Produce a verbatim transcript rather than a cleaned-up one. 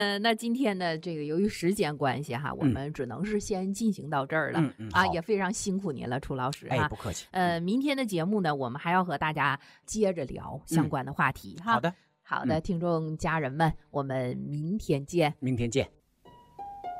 呃，那今天呢，这个由于时间关系哈，我们只能是先进行到这儿了。 嗯嗯， 啊， 好也非常辛苦您了，楚老师哎， 哈。 不客气。 呃，明天的节目呢，我们还要和大家接着聊相关的话题哈。 好的， 好的， 嗯听众家人们，我们明天见。 明天见。